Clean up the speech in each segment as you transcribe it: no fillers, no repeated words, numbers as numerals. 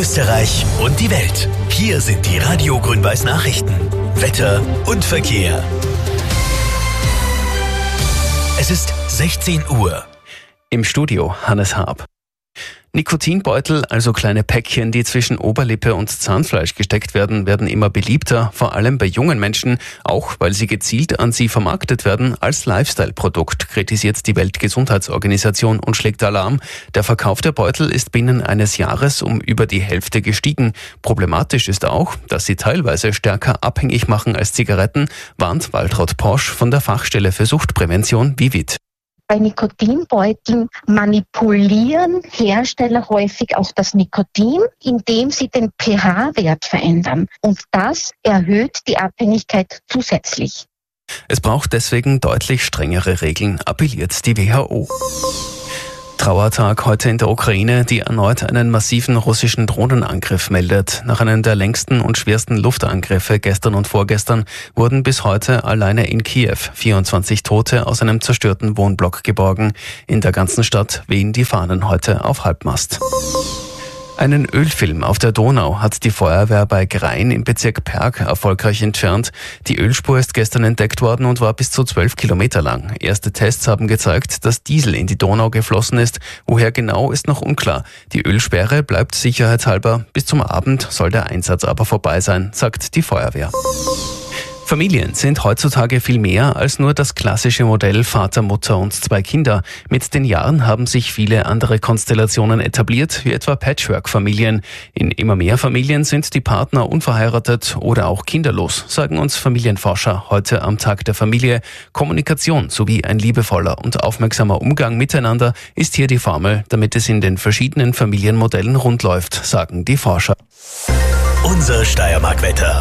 Österreich und die Welt. Hier sind die Radio Grün-Weiß Nachrichten. Wetter und Verkehr. Es ist 16 Uhr. Im Studio Hannes Haab. Nikotinbeutel, also kleine Päckchen, die zwischen Oberlippe und Zahnfleisch gesteckt werden, werden immer beliebter, vor allem bei jungen Menschen, auch weil sie gezielt an sie vermarktet werden als Lifestyle-Produkt, kritisiert die Weltgesundheitsorganisation und schlägt Alarm. Der Verkauf der Beutel ist binnen eines Jahres um über die Hälfte gestiegen. Problematisch ist auch, dass sie teilweise stärker abhängig machen als Zigaretten, warnt Waltraud Posch von der Fachstelle für Suchtprävention Vivit. Bei Nikotinbeuteln manipulieren Hersteller häufig auch das Nikotin, indem sie den pH-Wert verändern. Und das erhöht die Abhängigkeit zusätzlich. Es braucht deswegen deutlich strengere Regeln, appelliert die WHO. Trauertag heute in der Ukraine, die erneut einen massiven russischen Drohnenangriff meldet. Nach einem der längsten und schwersten Luftangriffe gestern und vorgestern wurden bis heute alleine in Kiew 24 Tote aus einem zerstörten Wohnblock geborgen. In der ganzen Stadt wehen die Fahnen heute auf Halbmast. Einen Ölfilm auf der Donau hat die Feuerwehr bei Grein im Bezirk Perg erfolgreich entfernt. Die Ölspur ist gestern entdeckt worden und war bis zu 12 Kilometer lang. Erste Tests haben gezeigt, dass Diesel in die Donau geflossen ist. Woher genau, ist noch unklar. Die Ölsperre bleibt sicherheitshalber. Bis zum Abend soll der Einsatz aber vorbei sein, sagt die Feuerwehr. Familien sind heutzutage viel mehr als nur das klassische Modell Vater, Mutter und 2 Kinder. Mit den Jahren haben sich viele andere Konstellationen etabliert, wie etwa Patchwork-Familien. In immer mehr Familien sind die Partner unverheiratet oder auch kinderlos, sagen uns Familienforscher heute am Tag der Familie. Kommunikation sowie ein liebevoller und aufmerksamer Umgang miteinander ist hier die Formel, damit es in den verschiedenen Familienmodellen rund läuft, sagen die Forscher. Unser Steiermark-Wetter.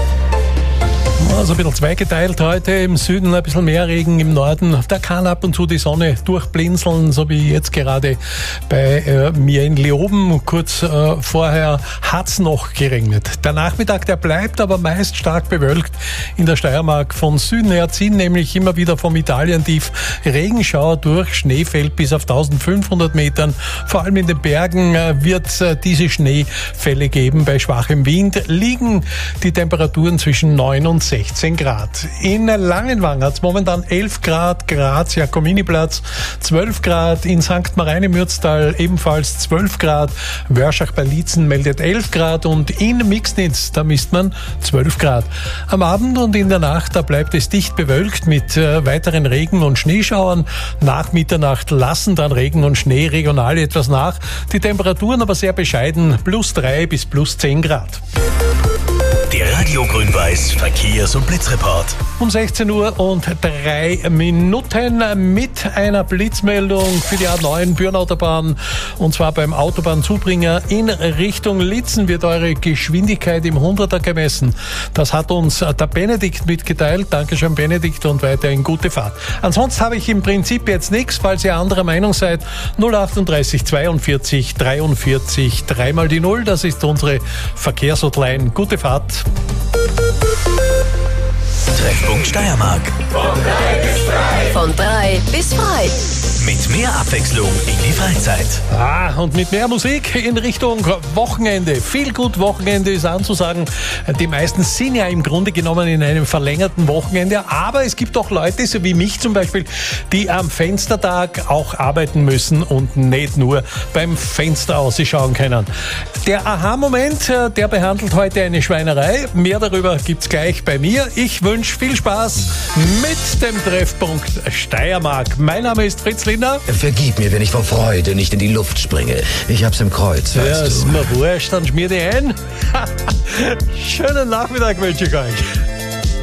Also ein bisschen zweigeteilt heute, im Süden ein bisschen mehr Regen, im Norden, da kann ab und zu die Sonne durchblinzeln, so wie jetzt gerade bei mir in Leoben. Kurz vorher hat's noch geregnet. Der Nachmittag, der bleibt aber meist stark bewölkt in der Steiermark. Von Süden her ziehen nämlich immer wieder vom Italientief Regenschauer durch. Schnee fällt bis auf 1500 Metern. Vor allem in den Bergen wird diese Schneefälle geben. Bei schwachem Wind liegen die Temperaturen zwischen 9 und 16 Grad. In Langenwang hat es momentan 11 Grad, Graz, Jakominiplatz 12 Grad, in St. Marijn im Mürztal ebenfalls 12 Grad, Wörschach bei Liezen meldet 11 Grad und in Mixnitz, da misst man 12 Grad. Am Abend und in der Nacht, da bleibt es dicht bewölkt mit weiteren Regen- und Schneeschauern. Nach Mitternacht lassen dann Regen und Schnee regional etwas nach. Die Temperaturen aber sehr bescheiden, +3 bis +10 Grad. Der Radio Grün-Weiß Verkehrs- und Blitzreport. Um 16 Uhr und 3 Minuten mit einer Blitzmeldung für die A9 Bürnautobahn. Und zwar beim Autobahnzubringer in Richtung Litzen wird eure Geschwindigkeit im 100er gemessen. Das hat uns der Benedikt mitgeteilt. Dankeschön, Benedikt, und weiterhin gute Fahrt. Ansonsten habe ich im Prinzip jetzt nichts, falls ihr anderer Meinung seid. 038 42 43 3 mal die 0. Das ist unsere Verkehrshotline. Gute Fahrt. Treffpunkt Steiermark. Von 3 bis frei. Mit mehr Abwechslung in die Freizeit. Und mit mehr Musik in Richtung Wochenende. Viel gut Wochenende ist anzusagen. Die meisten sind ja im Grunde genommen in einem verlängerten Wochenende. Aber es gibt auch Leute, so wie mich zum Beispiel, die am Fenstertag auch arbeiten müssen und nicht nur beim Fenster ausschauen können. Der Aha-Moment, der behandelt heute eine Schweinerei. Mehr darüber gibt's gleich bei mir. Ich wünsche viel Spaß mit dem Treffpunkt Steiermark. Mein Name ist Fritz Linder. Vergib mir, wenn ich vor Freude nicht in die Luft springe. Ich hab's im Kreuz, weißt du. Ist mir wurscht, dann schmier dich ein. Schönen Nachmittag wünsche ich euch.